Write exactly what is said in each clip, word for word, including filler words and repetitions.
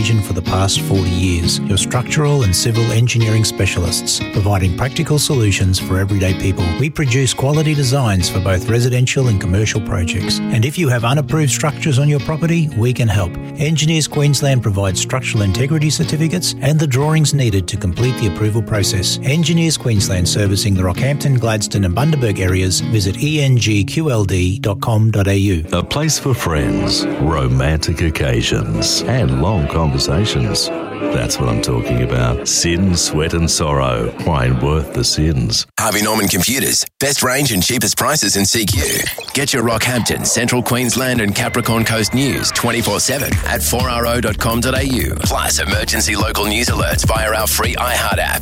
division for the past forty years. Your structural and civil engineering specialists, providing practical solutions for everyday people. We produce quality designs for both residential and commercial projects. And if you have unapproved structures on your property, we can help. Engineers Queensland provides structural integrity certificates and the drawings needed to complete the approval process. Engineers Queensland, servicing the Rockhampton, Gladstone and Bundaberg areas. Visit e n g q l d dot com dot a u. A place for friends, romantic occasions and long conversations. That's what I'm talking about. Sin, sweat and sorrow. Why ain't worth the sins? Harvey Norman Computers. Best range and cheapest prices in C Q. Get your Rockhampton, Central Queensland and Capricorn Coast news twenty-four seven at four r o dot com dot a u. Plus emergency local news alerts via our free iHeart app.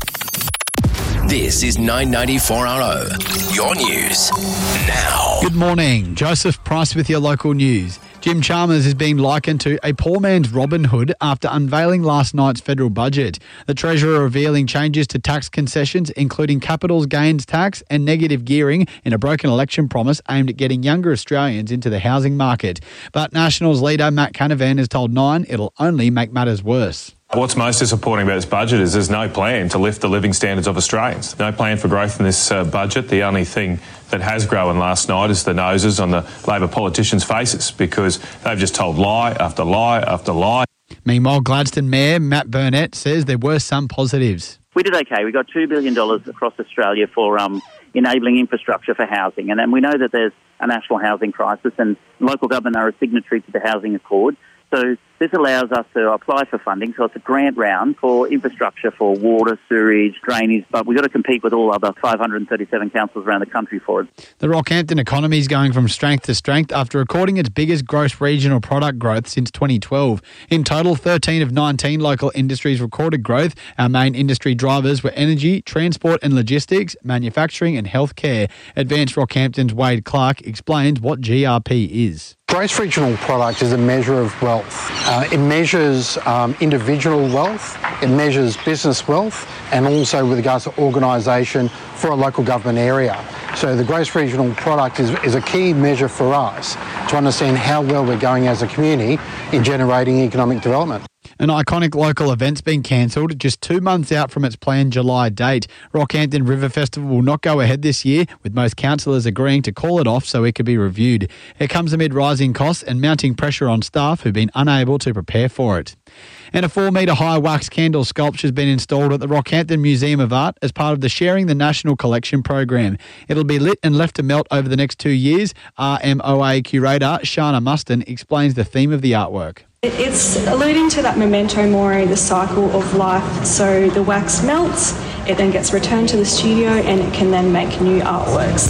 This is nine ninety four R O. Your news now. Good morning. Joseph Price with your local news. Jim Chalmers is being likened to a poor man's Robin Hood after unveiling last night's federal budget. The Treasurer revealing changes to tax concessions, including capital gains tax and negative gearing, in a broken election promise aimed at getting younger Australians into the housing market. But Nationals leader Matt Canavan has told Nine it'll only make matters worse. What's most disappointing about this budget is there's no plan to lift the living standards of Australians. No plan for growth in this uh, budget. The only thing that has grown last night is the noses on the Labor politicians' faces, because they've just told lie after lie after lie. Meanwhile, Gladstone Mayor Matt Burnett says there were some positives. We did okay. We got two billion dollars across Australia for um, enabling infrastructure for housing. And then we know that there's a national housing crisis, and local government are a signatory to the Housing Accord. So this allows us to apply for funding. So it's a grant round for infrastructure for water, sewage, drainage, but we've got to compete with all other five hundred thirty-seven councils around the country for it. The Rockhampton economy is going from strength to strength after recording its biggest gross regional product growth since twenty twelve. In total, thirteen of nineteen local industries recorded growth. Our main industry drivers were energy, transport and logistics, manufacturing and healthcare. Advanced Rockhampton's Wade Clark explains what G R P is. Gross regional product is a measure of wealth. Uh, it measures um, individual wealth, it measures business wealth, and also with regards to organisation for a local government area. So the gross regional product is, is a key measure for us to understand how well we're going as a community in generating economic development. An iconic local event's been cancelled just two months out from its planned July date. Rockhampton River Festival will not go ahead this year, with most councillors agreeing to call it off so it could be reviewed. It comes amid rising costs and mounting pressure on staff who've been unable to prepare for it. And a four metre high wax candle sculpture has been installed at the Rockhampton Museum of Art as part of the Sharing the National Collection program. It'll be lit and left to melt over the next two years. R M O A curator Shana Muston explains the theme of the artwork. It's alluding to that memento mori, the cycle of life. So the wax melts, it then gets returned to the studio, and it can then make new artworks.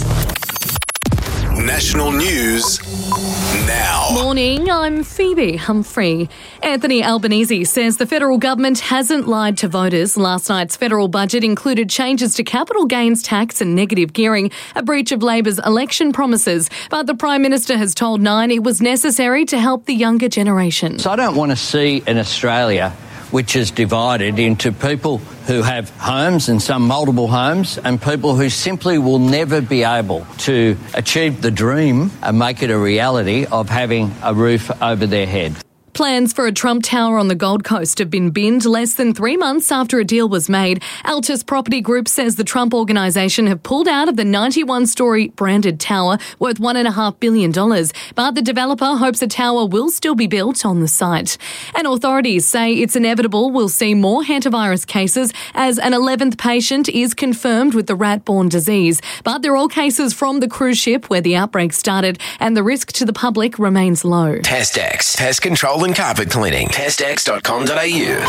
National news now. Morning, I'm Phoebe Humphrey. Anthony Albanese says the federal government hasn't lied to voters. Last night's federal budget included changes to capital gains tax and negative gearing, a breach of Labor's election promises. But the Prime Minister has told Nine it was necessary to help the younger generation. So I don't want to see an Australia which is divided into people who have homes, and some multiple homes, and people who simply will never be able to achieve the dream and make it a reality of having a roof over their head. Plans for a Trump Tower on the Gold Coast have been binned less than three months after a deal was made. Altus Property Group says the Trump organisation have pulled out of the ninety-one story branded tower worth one point five billion dollars. But the developer hopes a tower will still be built on the site. And authorities say it's inevitable we'll see more hantavirus cases as an eleventh patient is confirmed with the rat-borne disease. But they're all cases from the cruise ship where the outbreak started, and the risk to the public remains low. Testex, pest control and carpet cleaning. testex dot com dot a u.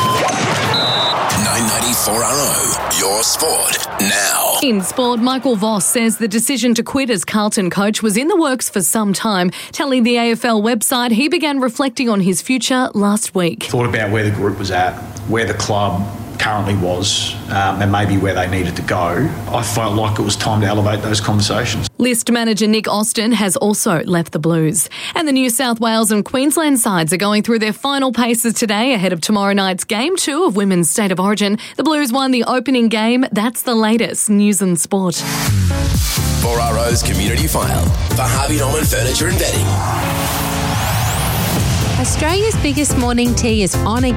nine ninety-four R O, your sport now. In sport, Michael Voss says the decision to quit as Carlton coach was in the works for some time. Telling the A F L website he began reflecting on his future last week. Thought about where the group was at, where the club currently was, um, and maybe where they needed to go. I felt like it was time to elevate those conversations. List manager Nick Austin has also left the Blues. And the New South Wales and Queensland sides are going through their final paces today ahead of tomorrow night's Game two of Women's State of Origin. The Blues won the opening game. That's the latest news and sport. four R O's Community File for Harvey Norman Furniture and Bedding. Australia's biggest morning tea is on again.